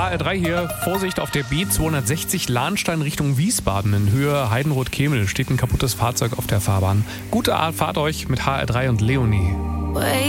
HR3 hier. Vorsicht auf der B260 Lahnstein Richtung Wiesbaden in Höhe Heidenroth-Kemel. Steht ein kaputtes Fahrzeug auf der Fahrbahn. Gute Fahrt euch mit HR3 und Leonie.